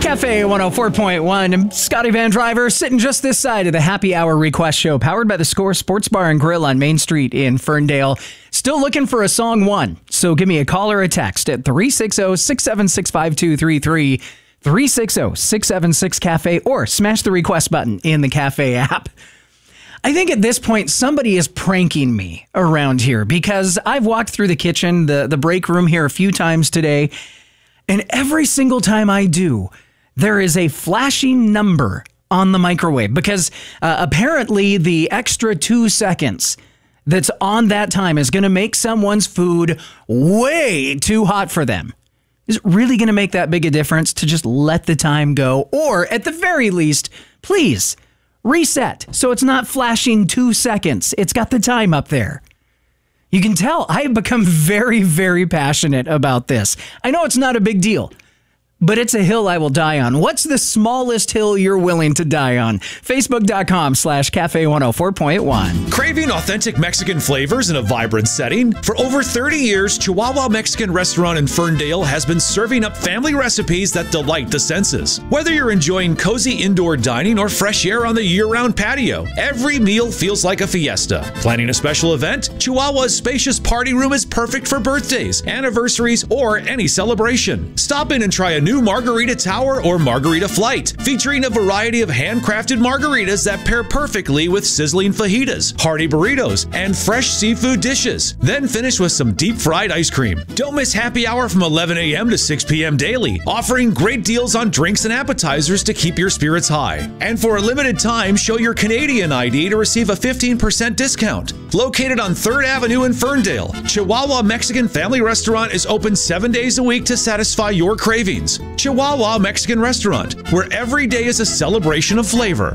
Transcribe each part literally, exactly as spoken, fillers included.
Cafe one oh four point one. I'm Scotty Van Driver, sitting just this side of the Happy Hour Request Show, powered by the Score Sports Bar and Grill on Main Street in Ferndale. Still looking for a song one, so give me a call or a text at three six zero, six seven six, five two three three, three six zero, six seven six, cafe, or smash the request button in the Cafe app. I think at this point, somebody is pranking me around here because I've walked through the kitchen, the, the break room here a few times today, and every single time I do, there is a flashing number on the microwave because uh, apparently the extra two seconds that's on that time is going to make someone's food way too hot for them. Is it really going to make that big a difference to just let the time go? Or at the very least, please reset so it's not flashing two seconds. It's got the time up there. You can tell I have become very, very passionate about this. I know it's not a big deal, but it's a hill I will die on. What's the smallest hill you're willing to die on? Facebook.com slash Cafe 104.1. Craving authentic Mexican flavors in a vibrant setting? For over thirty years, Chihuahua Mexican Restaurant in Ferndale has been serving up family recipes that delight the senses. Whether you're enjoying cozy indoor dining or fresh air on the year-round patio, every meal feels like a fiesta. Planning a special event? Chihuahua's spacious party room is perfect for birthdays, anniversaries, or any celebration. Stop in and try a new Margarita Tower or Margarita Flight, featuring a variety of handcrafted margaritas that pair perfectly with sizzling fajitas, hearty burritos, and fresh seafood dishes. Then finish with some deep-fried ice cream. Don't miss happy hour from eleven a m to six p m daily, offering great deals on drinks and appetizers to keep your spirits high. And for a limited time, show your Canadian I D to receive a fifteen percent discount. Located on third Avenue in Ferndale, Chihuahua Mexican Family Restaurant is open seven days a week to satisfy your cravings. Chihuahua Mexican Restaurant, where every day is a celebration of flavor.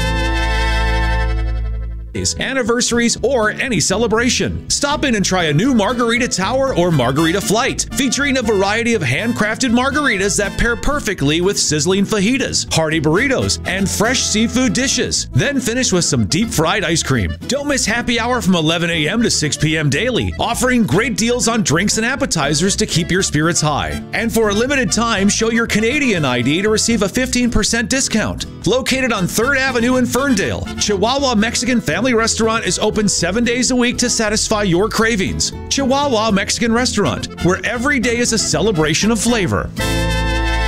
Anniversaries, or any celebration. Stop in and try a new Margarita Tower or Margarita Flight, featuring a variety of handcrafted margaritas that pair perfectly with sizzling fajitas, hearty burritos, and fresh seafood dishes. Then finish with some deep-fried ice cream. Don't miss happy hour from eleven a m to six p m daily, offering great deals on drinks and appetizers to keep your spirits high. And for a limited time, show your Canadian I D to receive a fifteen percent discount. Located on third Avenue in Ferndale, Chihuahua Mexican Family Restaurant is open seven days a week to satisfy your cravings. Chihuahua Mexican Restaurant, where every day is a celebration of flavor.